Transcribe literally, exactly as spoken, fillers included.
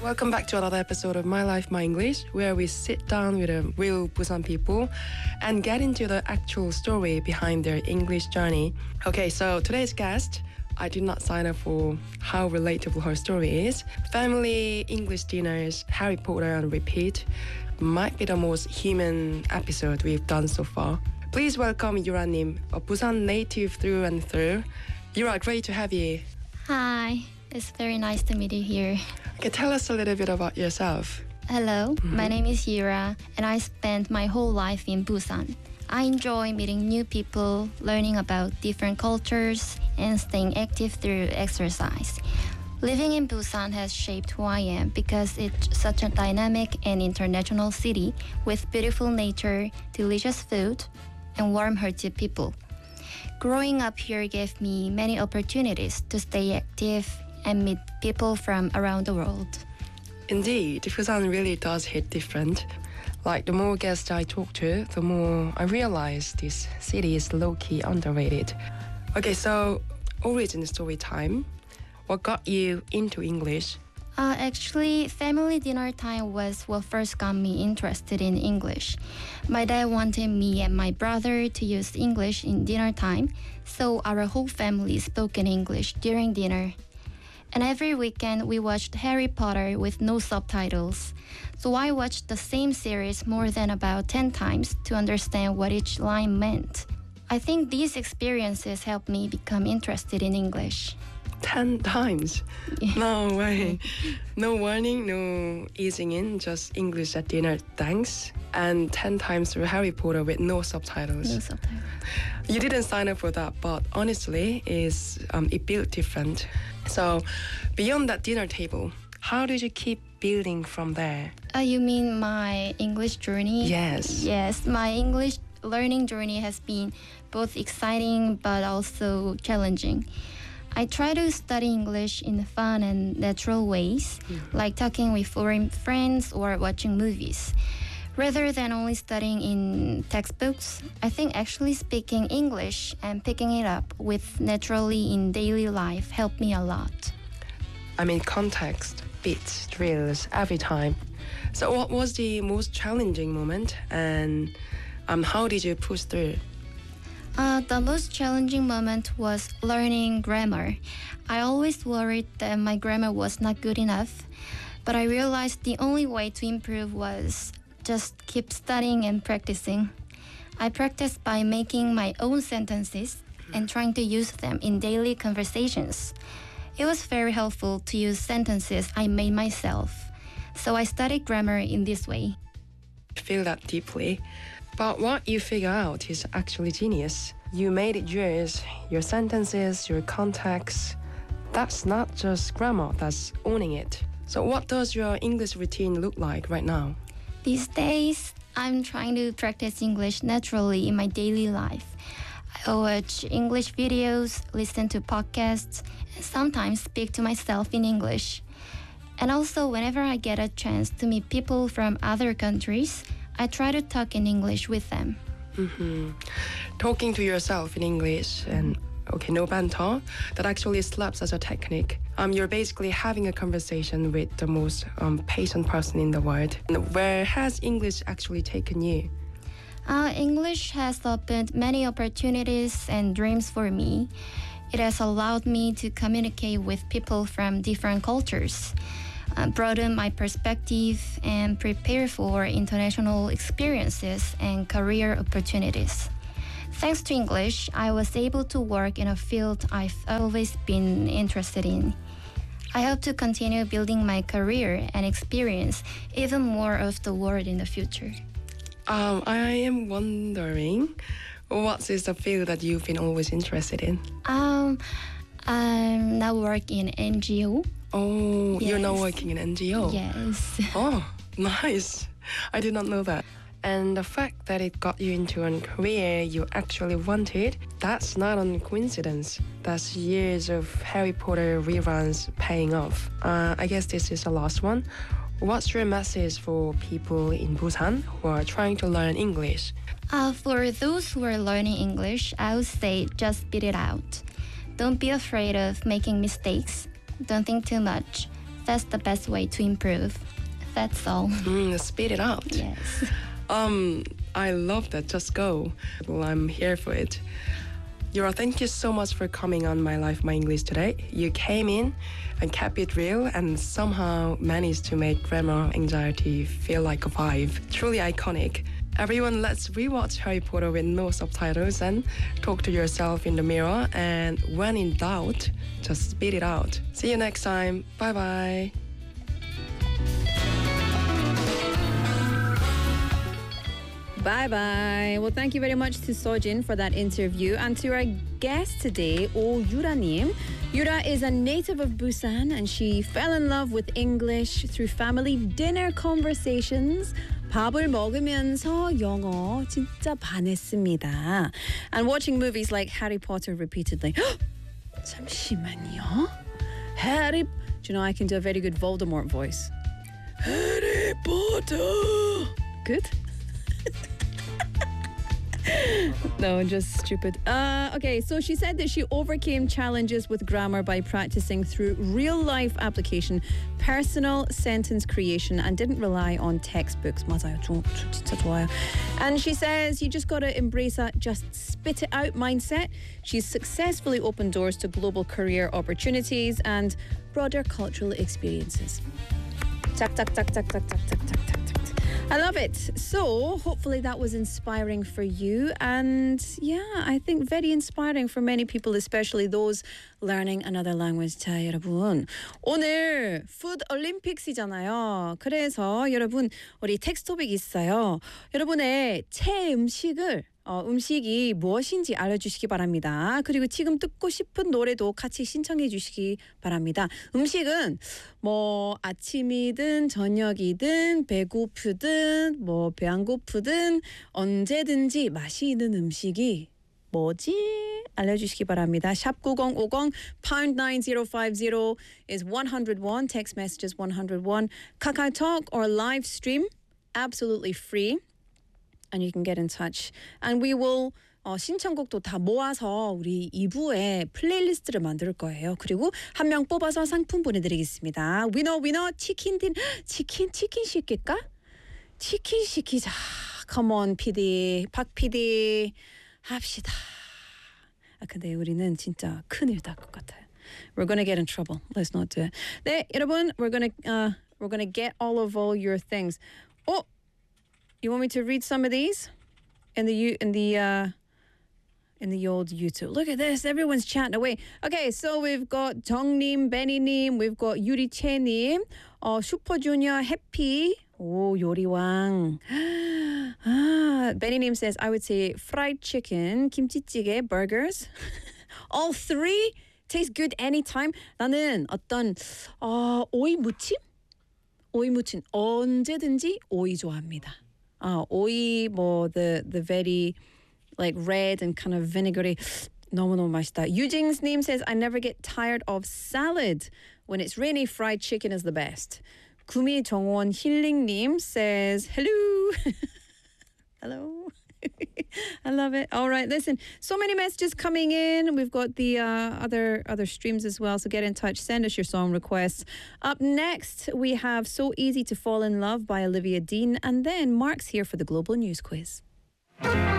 Welcome back to another episode of My Life, My English, where we sit down with a real Busan people and get into the actual story behind their English journey. Okay, so today's guest, I did not sign up for how relatable her story is. Family English dinners, Harry Potter on repeat, might be the most human episode we've done so far. Please welcome Yura-nim, a Busan native through and through. Yura, great to have you. Hi, it's very nice to meet you here. Okay, tell us a little bit about yourself. Hello, Mm-hmm. my name is Yura, and I spent my whole life in Busan. I enjoy meeting new people, learning about different cultures, and staying active through exercise. Living in Busan has shaped who I am because it's such a dynamic and international city with beautiful nature, delicious food, and warm-hearted people. Growing up here gave me many opportunities to stay active and meet people from around the world. Indeed, Busan really does hit different. Like, the more guests I talk to, the more I realize this city is low-key underrated. Okay, so origin story time. What got you into English? Uh, actually, family dinner time was what first got me interested in English. My dad wanted me and my brother to use English in dinner time, so our whole family spoke in English during dinner. And every weekend we watched Harry Potter with no subtitles. So I watched the same series more than about ten times to understand what each line meant. I think these experiences helped me become interested in English. Ten times? No way. No warning, no easing in, just English at dinner, thanks. And ten times through Harry Potter with no subtitles. No subtitles. You didn't sign up for that, but honestly, is um, it built different. So, beyond that dinner table, how did you keep building from there? Uh, you mean my English journey? Yes. Yes, my English learning journey has been both exciting but also challenging. I try to study English in fun and natural ways, Mm. like talking with foreign friends or watching movies. Rather than only studying in textbooks, I think actually speaking English and picking it up with naturally in daily life helped me a lot. I mean, context, beats, drills, every time. So, what was the most challenging moment, and um, how did you push through? Uh, the most challenging moment was learning grammar. I always worried that my grammar was not good enough, but I realized the only way to improve was just keep studying and practicing. I practiced by making my own sentences and trying to use them in daily conversations. It was very helpful to use sentences I made myself, so I studied grammar in this way. I feel that deeply. But what you figure out is actually genius. You made it yours, your sentences, your context. That's not just grammar, that's owning it. So what does your English routine look like right now? These days, I'm trying to practice English naturally in my daily life. I watch English videos, listen to podcasts, and sometimes speak to myself in English. And also, whenever I get a chance to meet people from other countries, I try to talk in English with them. Mm-hmm. Talking to yourself in English and okay, no banter, that actually slaps as a technique. Um, you're basically having a conversation with the most um, patient person in the world. And where has English actually taken you? Uh, English has opened many opportunities and dreams for me. It has allowed me to communicate with people from different cultures, uh, broaden my perspective, and prepare for international experiences and career opportunities. Thanks to English, I was able to work in a field I've always been interested in. I hope to continue building my career and experience even more of the world in the future. Um, I am wondering, what is the field that you've been always interested in? Um, I'm now working in N G O. Oh, you're now Yes. working in N G O? Yes. Oh, nice. I did not know that. And the fact that it got you into a career you actually wanted, that's not a coincidence. That's years of Harry Potter reruns paying off. Uh, I guess this is the last one. What's your message for people in Busan who are trying to learn English? Uh, for those who are learning English, I would say just spit it out. Don't be afraid of making mistakes. Don't think too much. That's the best way to improve. That's all. Mm, speed it out. Yes. Um, I love that. Just go. Well, I'm here for it. Yura, thank you so much for coming on My Life, My English today. You came in and kept it real and somehow managed to make grammar anxiety feel like a vibe. Truly iconic. Everyone, let's rewatch Harry Potter with no subtitles and talk to yourself in the mirror. And when in doubt, just spit it out. See you next time. Bye bye. Bye bye. Well, thank you very much to Sojin for that interview and to our guest today, Oh Yura님. Yura is a native of Busan and she fell in love with English through family dinner conversations. 밥을 먹으면서 영어 진짜 반했습니다. And watching movies like Harry Potter repeatedly. 잠시만요. Harry... Do you know I can do a very good Voldemort voice? Harry Potter. Good? No, just stupid. Uh, okay, so she said that she overcame challenges with grammar by practicing through real-life application, personal sentence creation, and didn't rely on textbooks. 맞아요, 좀, 진짜 좋아요. And she says you just got to embrace that just spit it out mindset. She's successfully opened doors to global career opportunities and broader cultural experiences. Tack, tack, tack, tack, tack, tack, tack, tack, tack. I love it. So hopefully that was inspiring for you. And yeah, I think very inspiring for many people, especially those learning another language. 자, 여러분. 오늘 푸드 올림픽스잖아요. 그래서 여러분, 우리 텍스트 토픽 있어요. 여러분의 최애 음식을 어, 음식이 무엇인지 알려주시기 바랍니다. 그리고 지금 듣고 싶은 노래도 같이 신청해 주시기 바랍니다. 음식은 뭐 아침이든 저녁이든 배고프든 뭐 배 안 고프든 언제든지 맛이 있는 음식이 뭐지? 알려주시기 바랍니다. 샵 구공오공 pound nine zero five zero is one oh one. Text messages one oh one. KakaoTalk or live stream absolutely free. And you can get in touch. And we will 어, 신청곡도 다 모아서 우리 이 부에 플레이리스트를 만들 거예요. 그리고 한 명 뽑아서 상품 보내드리겠습니다. 위너 위너 치킨 딘 치킨 치킨 시킬까? 치킨 시키자. Come on, 피디, 박 피디 합시다. 아 근데 우리는 진짜 큰일 날 것 같아요. We're gonna get in trouble. Let's not do it. 네, 여러분, we're gonna uh, we're gonna get all of all your things. 어? You want me to read some of these in the in the uh, in the old YouTube? Look at this! Everyone's chatting away. Okay, so we've got 정님, 베니님, we've got 유리채님, uh, 슈퍼주니어, 해피, 오 요리왕. Ah, 베니님 says I would say fried chicken, 김치찌개, burgers. All three taste good anytime. 나는 어떤 어, 오이 무침, 오이 무침 언제든지 오이 좋아합니다. Uh, 오이 뭐 the the very like red and kind of vinegary 너무너무 맛있다. 유징스님 says I never get tired of salad. When it's rainy, fried chicken is the best. 구미 정원 힐링님 says hello. Hello. I love it. All right, listen. So many messages coming in. We've got the uh, other other streams as well. So get in touch. Send us your song requests. Up next, we have So Easy to Fall in Love by Olivia Dean. And then Mark's here for the Global News Quiz.